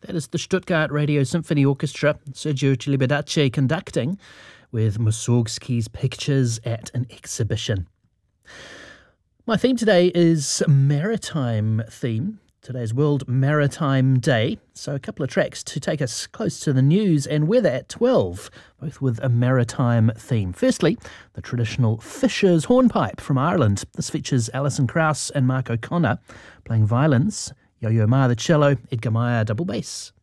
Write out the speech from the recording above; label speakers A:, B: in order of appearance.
A: That is the Stuttgart Radio Symphony Orchestra, Sergio Celibidache conducting, with Mussorgsky's Pictures at an Exhibition. My theme today is maritime theme. Today's World Maritime Day, so a couple of tracks to take us close to the news and weather at 12, both with a maritime theme. Firstly, the traditional Fisher's Hornpipe from Ireland. This features Alison Krauss and Mark O'Connor playing violins, Yo-Yo Ma the cello, Edgar Meyer double bass.